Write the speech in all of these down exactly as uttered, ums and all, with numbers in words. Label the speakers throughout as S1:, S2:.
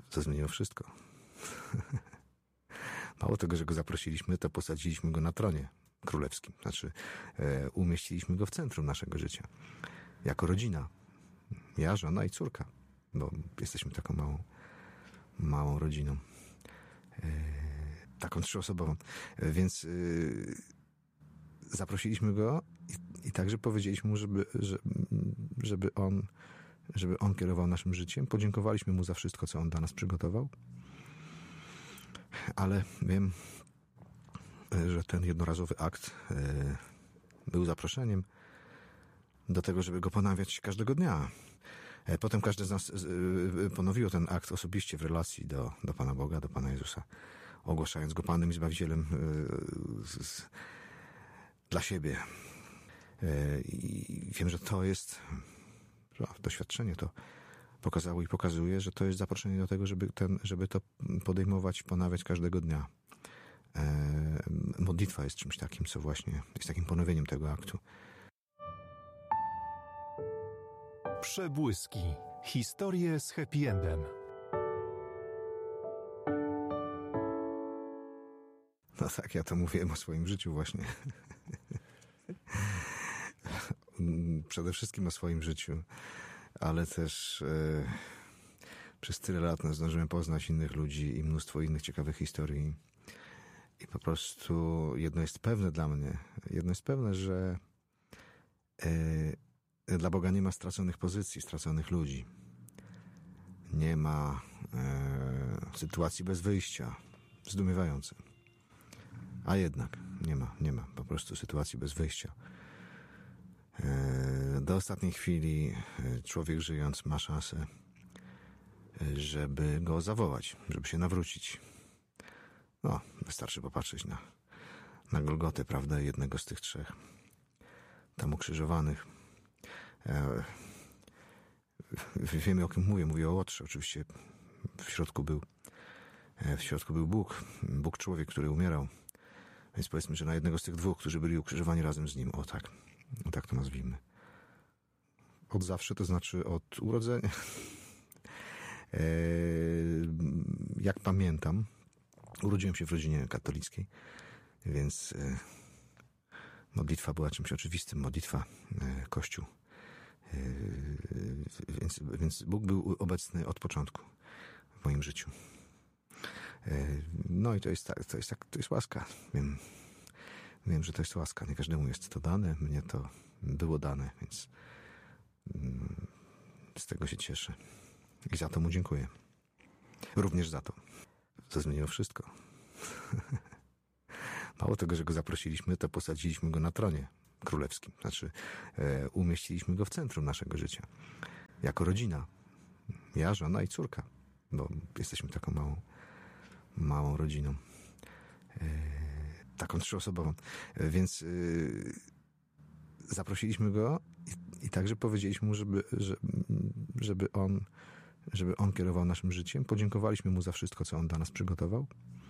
S1: To zmieniło wszystko. Mało tego, że go zaprosiliśmy, to posadziliśmy go na tronie królewskim. Znaczy, e, umieściliśmy go w centrum naszego życia. Jako rodzina. Ja, żona i córka. Bo jesteśmy taką małą, małą rodziną. E, taką trzyosobową. E, więc e, zaprosiliśmy go i, i także powiedzieliśmy mu, żeby, że, żeby on żeby on kierował naszym życiem. Podziękowaliśmy mu za wszystko, co on dla nas przygotował. Ale wiem, że ten jednorazowy akt e, był zaproszeniem do tego, żeby go ponawiać każdego dnia. E, potem każdy z nas e, ponowiło ten akt osobiście w relacji do, do Pana Boga, do Pana Jezusa, ogłaszając go Panem i Zbawicielem e, z, z, dla siebie. E, I wiem, że to jest doświadczenie, to pokazało i pokazuje, że to jest zaproszenie do tego, żeby, ten, żeby to podejmować, ponawiać każdego dnia. E, modlitwa jest czymś takim, co właśnie jest takim ponowieniem tego aktu.
S2: Przebłyski. Historie z happy endem.
S1: No tak, ja to mówiłem o swoim życiu właśnie. Przede wszystkim o swoim życiu, ale też e, przez tyle lat no, zdążyłem poznać innych ludzi i mnóstwo innych ciekawych historii. I po prostu jedno jest pewne dla mnie. Jedno jest pewne, że e, dla Boga nie ma straconych pozycji, straconych ludzi. Nie ma e, sytuacji bez wyjścia. Zdumiewające. A jednak nie ma, nie ma po prostu sytuacji bez wyjścia. Do ostatniej chwili człowiek żyjąc ma szansę, żeby go zawołać, żeby się nawrócić. No, wystarczy popatrzeć na, na Golgotę, prawda, jednego z tych trzech tam ukrzyżowanych. E, wiemy, o kim mówię, mówię o Łotrze. Oczywiście w środku był w środku był Bóg, Bóg człowiek, który umierał. Więc powiedzmy, że na jednego z tych dwóch, którzy byli ukrzyżowani razem z nim. O tak, o tak to nazwijmy. Od zawsze, to znaczy od urodzenia. E, jak pamiętam, urodziłem się w rodzinie katolickiej, więc e, modlitwa była czymś oczywistym. Modlitwa, e, Kościół. E, więc, więc Bóg był obecny od początku w moim życiu. E, no i to jest tak, to jest tak, to jest łaska. Wiem, wiem, że to jest łaska. Nie każdemu jest to dane. Mnie to było dane, więc mm, z tego się cieszę. I za to mu dziękuję. Również za to. To zmieniło wszystko. Mało tego, że go zaprosiliśmy, to posadziliśmy go na tronie królewskim. Znaczy, e, umieściliśmy go w centrum naszego życia. Jako rodzina. Ja, żona i córka. Bo jesteśmy taką małą, małą rodziną. E, taką trzyosobową. E, więc e, zaprosiliśmy go i, i także powiedzieliśmy mu, żeby, że, żeby on żeby on kierował naszym życiem. Podziękowaliśmy mu za wszystko, co on dla nas przygotował.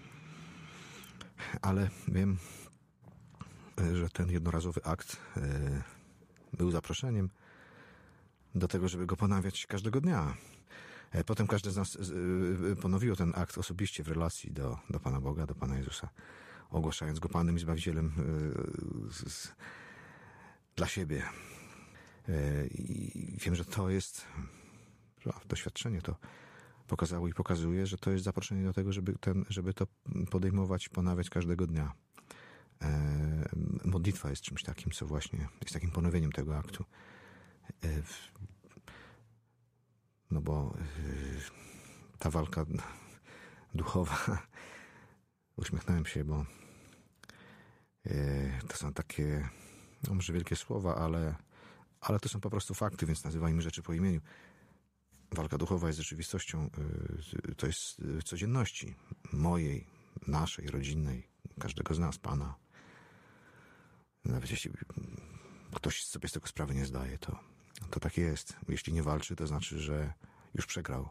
S1: Ale wiem, że ten jednorazowy akt e, był zaproszeniem do tego, żeby go ponawiać każdego dnia. E, potem każdy z nas e, ponowiło ten akt osobiście w relacji do, do Pana Boga, do Pana Jezusa, ogłaszając go Panem i Zbawicielem e, z, z, dla siebie. E, I wiem, że to jest doświadczenie, to pokazało i pokazuje, że to jest zaproszenie do tego, żeby, ten, żeby to podejmować, ponawiać każdego dnia. E, modlitwa jest czymś takim, co właśnie jest takim ponowieniem tego aktu. E, no bo e, ta walka duchowa, uśmiechnąłem się, bo e, to są takie, no może wielkie słowa, ale, ale to są po prostu fakty, więc nazywajmy rzeczy po imieniu. Walka duchowa jest rzeczywistością, to jest w codzienności mojej, naszej, rodzinnej, każdego z nas, Pana. Nawet jeśli ktoś sobie z tego sprawy nie zdaje, to, to tak jest. Jeśli nie walczy, to znaczy, że już przegrał.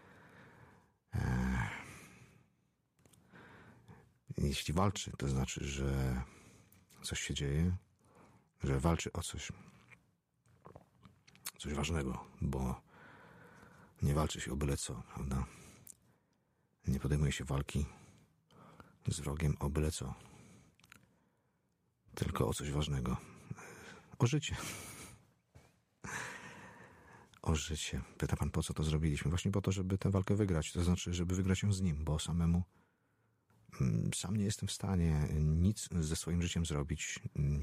S1: Jeśli walczy, to znaczy, że coś się dzieje, że walczy o coś, coś ważnego, bo nie walczy się o byle co, prawda? Nie podejmuje się walki z wrogiem o byle co. Tylko o coś ważnego. O życie. O życie. Pyta pan, po co to zrobiliśmy? Właśnie po to, żeby tę walkę wygrać. To znaczy, żeby wygrać ją z nim, bo samemu sam nie jestem w stanie nic ze swoim życiem zrobić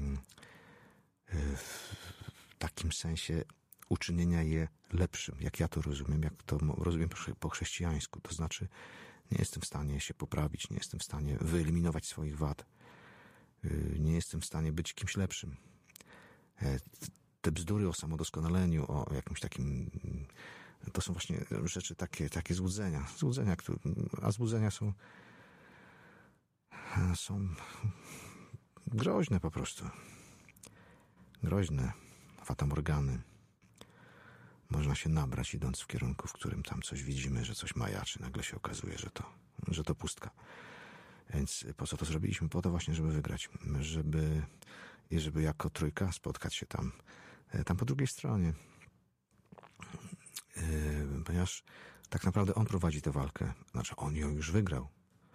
S1: w takim sensie uczynienia je lepszym, jak ja to rozumiem, jak to rozumiem po chrześcijańsku. To znaczy, nie jestem w stanie się poprawić, nie jestem w stanie wyeliminować swoich wad. Nie jestem w stanie być kimś lepszym. Te bzdury o samodoskonaleniu, o jakimś takim... To są właśnie rzeczy, takie, takie złudzenia. Złudzenia, które, a złudzenia są są groźne po prostu. Groźne. Fatamorgany. Można się nabrać, idąc w kierunku, w którym tam coś widzimy, że coś majaczy. Nagle się okazuje, że to, że to pustka. Więc po co to zrobiliśmy? Po to właśnie, żeby wygrać. Żeby, i żeby jako trójka spotkać się tam, tam po drugiej stronie. Yy, ponieważ tak naprawdę on prowadzi tę walkę. Znaczy, on ją już wygrał.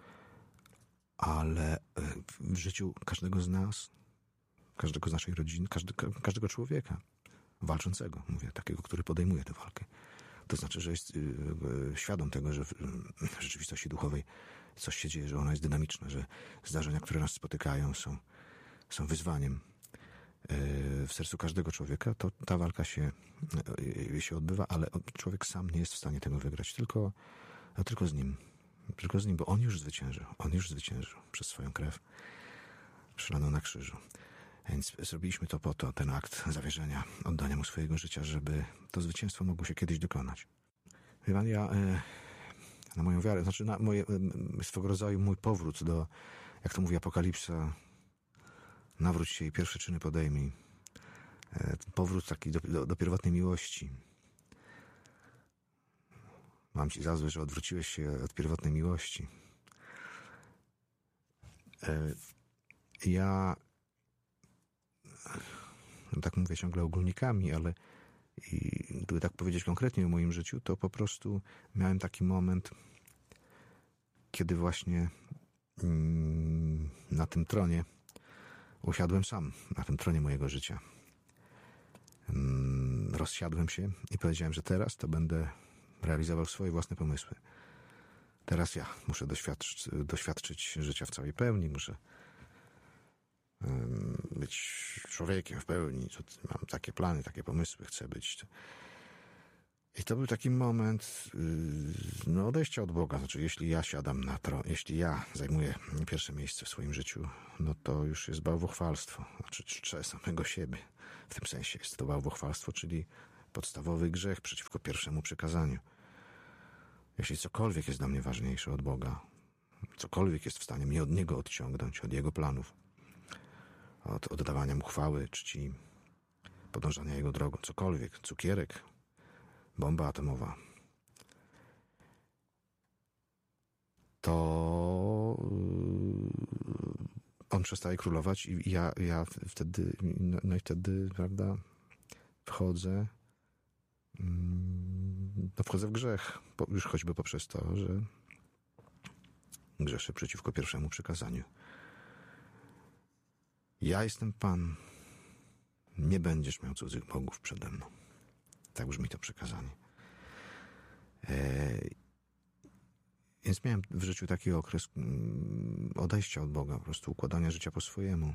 S1: Ale w życiu każdego z nas, każdego z naszej rodziny, każdy, każdego człowieka walczącego, mówię, takiego, który podejmuje tę walkę. To znaczy, że jest świadom tego, że w rzeczywistości duchowej coś się dzieje, że ona jest dynamiczna, że zdarzenia, które nas spotykają, są, są wyzwaniem. W sercu każdego człowieka to ta walka się, się odbywa, ale człowiek sam nie jest w stanie tego wygrać, tylko, tylko z nim. Tylko z nim, bo on już zwyciężył. On już zwyciężył przez swoją krew przelaną na krzyżu. Więc zrobiliśmy to po to, ten akt zawierzenia, oddania mu swojego życia, żeby to zwycięstwo mogło się kiedyś dokonać. Wie pan, ja e, na moją wiarę, znaczy na moje, e, swego rodzaju mój powrót do, jak to mówi Apokalipsa, nawróć się i pierwsze czyny podejmij. E, powrót taki do, do, do pierwotnej miłości. Mam ci za złe, że odwróciłeś się od pierwotnej miłości. E, ja no tak mówię ciągle ogólnikami, ale i gdyby tak powiedzieć konkretnie o moim życiu, to po prostu miałem taki moment, kiedy właśnie mm, na tym tronie usiadłem sam, na tym tronie mojego życia. Mm, rozsiadłem się i powiedziałem, że teraz to będę realizował swoje własne pomysły. Teraz ja muszę doświadczyć, doświadczyć życia w całej pełni, muszę być człowiekiem w pełni. Mam takie plany, takie pomysły, chcę być. I to był taki moment no, odejścia od Boga. Znaczy, jeśli ja siadam na tron, jeśli ja zajmuję pierwsze miejsce w swoim życiu, no to już jest bałwochwalstwo. Znaczy, czczę samego siebie. W tym sensie jest to bałwochwalstwo, czyli podstawowy grzech przeciwko pierwszemu przykazaniu. Jeśli cokolwiek jest dla mnie ważniejsze od Boga, cokolwiek jest w stanie mnie od Niego odciągnąć, od Jego planów, od oddawania Mu chwały, czci, podążania Jego drogą, cokolwiek, cukierek, bomba atomowa, to on przestaje królować i ja, ja wtedy, no, no i wtedy, prawda, wchodzę, no wchodzę w grzech, już choćby poprzez to, że grzeszę przeciwko pierwszemu przykazaniu. Ja jestem Pan, nie będziesz miał cudzych bogów przede mną. Tak brzmi to przykazanie. Eee, więc miałem w życiu taki okres mm, odejścia od Boga, po prostu układania życia po swojemu.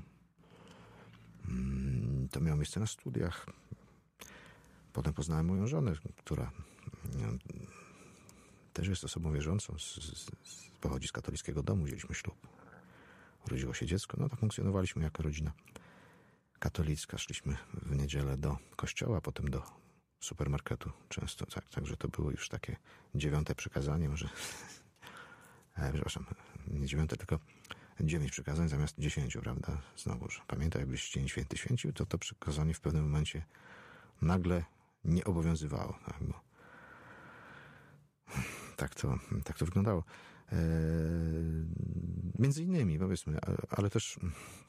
S1: Mm, to miało miejsce na studiach. Potem poznałem moją żonę, która no, też jest osobą wierzącą, z, z, z, pochodzi z katolickiego domu, wzięliśmy ślub. Urodziło się dziecko, no tak funkcjonowaliśmy jako rodzina katolicka. Szliśmy w niedzielę do kościoła, potem do supermarketu często, tak, także to było już takie dziewiąte przykazanie, może, e, przepraszam, nie dziewiąte, tylko dziewięć przykazań zamiast dziesięciu, prawda? Znowuż, pamiętaj, jakbyś Dzień Święty święcił, to to przykazanie w pewnym momencie nagle nie obowiązywało, tak, bo tak to, tak to wyglądało. E, między innymi, powiedzmy, ale też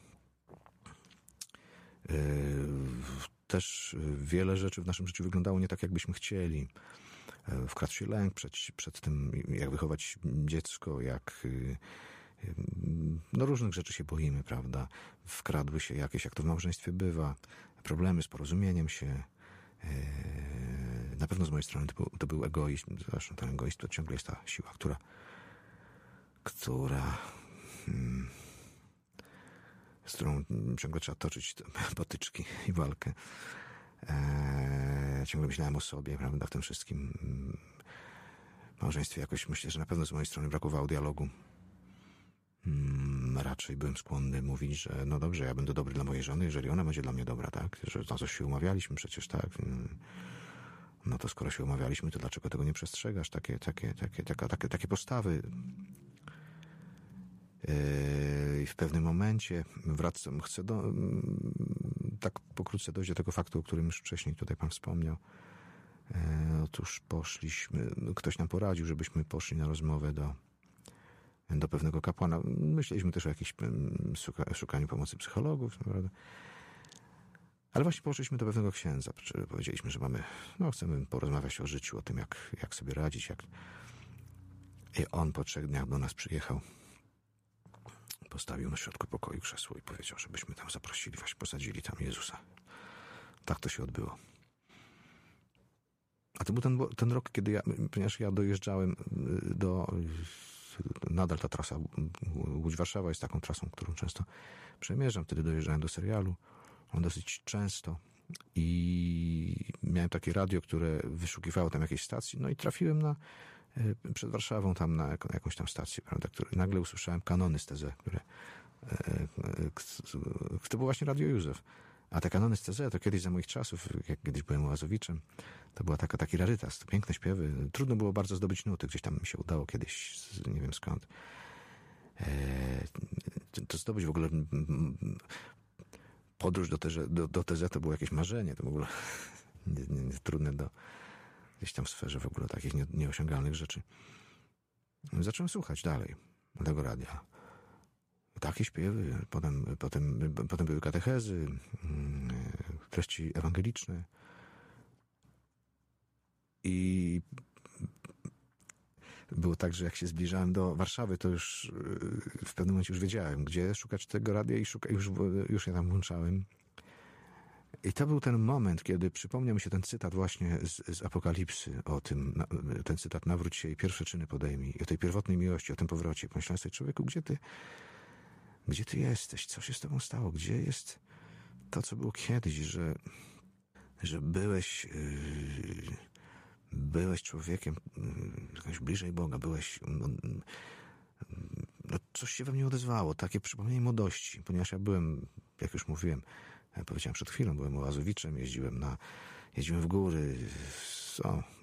S1: e, też wiele rzeczy w naszym życiu wyglądało nie tak, jakbyśmy chcieli. wkradł się lęk przed, przed tym, jak wychować dziecko, jak no różnych rzeczy się boimy, prawda? Wkradły się jakieś, jak to w małżeństwie bywa, problemy z porozumieniem się. Na pewno z mojej strony to był, to był egoizm. Zresztą ten egoizm to ciągle jest ta siła, która która hmm, z którą ciągle trzeba toczyć potyczki i walkę. Eee, ciągle myślałem o sobie, prawda, w tym wszystkim w małżeństwie jakoś myślę, że na pewno z mojej strony brakowało dialogu. Hmm, raczej byłem skłonny mówić, że no dobrze, ja będę dobry dla mojej żony, jeżeli ona będzie dla mnie dobra, tak? Że na coś się umawialiśmy przecież, tak? No to skoro się umawialiśmy, to dlaczego tego nie przestrzegasz? Takie, takie, takie, taka, takie, takie postawy. I w pewnym momencie wracam, chcę do, tak pokrótce dojść do tego faktu, o którym już wcześniej tutaj pan wspomniał. Otóż poszliśmy, ktoś nam poradził, żebyśmy poszli na rozmowę do, do pewnego kapłana. Myśleliśmy też o jakimś szukaniu pomocy psychologów, naprawdę. Ale właśnie poszliśmy do pewnego księdza. Powiedzieliśmy, że mamy, no chcemy porozmawiać o życiu, o tym, jak, jak sobie radzić. Jak... I on po trzech dniach do nas przyjechał. Postawił na środku pokoju krzesło i powiedział, żebyśmy tam zaprosili, właśnie posadzili tam Jezusa. Tak to się odbyło. A to był ten, ten rok, kiedy ja, ponieważ ja dojeżdżałem do, nadal ta trasa Łódź-Warszawa jest taką trasą, którą często przemierzam. Wtedy dojeżdżałem do serialu, dosyć często i miałem takie radio, które wyszukiwało tam jakiejś stacji, no i trafiłem na przed Warszawą tam na jakąś tam stację, prawda, który nagle usłyszałem kanony z T Z, które to było właśnie Radio Józef. A te kanony z T Z to kiedyś za moich czasów, jak kiedyś byłem Łazowiczem, to była taka, taki rarytas, to piękne śpiewy. Trudno było bardzo zdobyć nuty, gdzieś tam mi się udało kiedyś, nie wiem skąd. To zdobyć w ogóle podróż do, te, do, do T Z to było jakieś marzenie, to w ogóle nie, nie, nie, trudne do gdzieś tam w sferze w ogóle takich nie, nieosiągalnych rzeczy. Zacząłem słuchać dalej tego radia. Takie śpiewy, potem, potem, potem były katechezy, treści ewangeliczne. I było tak, że jak się zbliżałem do Warszawy, to już w pewnym momencie już wiedziałem, gdzie szukać tego radia i szuka, już, już je tam włączałem. I to był ten moment, kiedy przypomniał mi się ten cytat właśnie z, z Apokalipsy o tym, ten cytat nawróć się i pierwsze czyny podejmij, o tej pierwotnej miłości, o tym powrocie. Pomyślałem sobie, człowieku, gdzie ty, gdzie ty jesteś? Co się z tobą stało? Gdzie jest to, co było kiedyś, że, że byłeś, yy, byłeś człowiekiem jakoś bliżej Boga, byłeś, no, no, coś się we mnie odezwało, takie przypomnienie młodości, ponieważ ja byłem, jak już mówiłem, ja powiedziałem przed chwilą, byłem Łazowiczem, jeździłem na, jeździłem w góry, o,